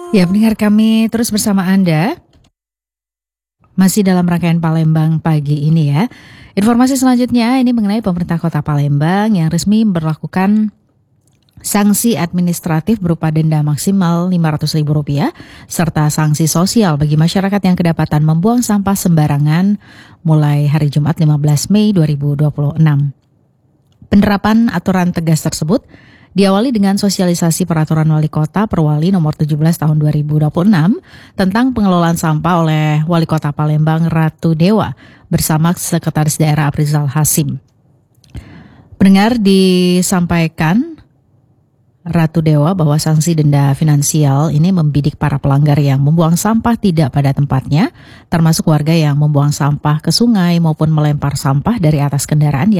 Ya, pendengar kami terus bersama Anda, masih dalam rangkaian Palembang pagi ini ya. Informasi selanjutnya ini mengenai pemerintah kota Palembang yang resmi memberlakukan sanksi administratif berupa denda maksimal Rp500.000 serta sanksi sosial bagi masyarakat yang kedapatan membuang sampah sembarangan mulai hari Jumat 15 Mei 2026. Penerapan aturan tegas tersebut diawali dengan sosialisasi peraturan wali kota Perwali nomor 17 tahun 2026 tentang pengelolaan sampah oleh Wali Kota Palembang Ratu Dewa bersama Sekretaris Daerah Aprizal Hasim. Pendengar, disampaikan Ratu Dewa bahwa sanksi denda finansial ini membidik para pelanggar yang membuang sampah tidak pada tempatnya, termasuk warga yang membuang sampah ke sungai maupun melempar sampah dari atas kendaraan